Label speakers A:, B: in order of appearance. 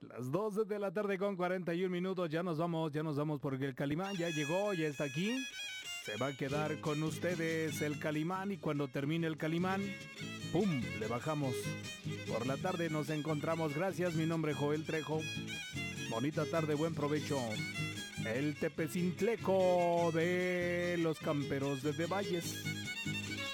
A: Las 12 de la tarde con 41 minutos, ya nos vamos porque el Calimán ya llegó, ya está aquí. Se va a quedar con ustedes el Calimán y cuando termine el Calimán, ¡pum!, le bajamos. Por la tarde nos encontramos, gracias, mi nombre es Joel Trejo. Bonita tarde, buen provecho. El Tepecintleco de los camperos de Valles.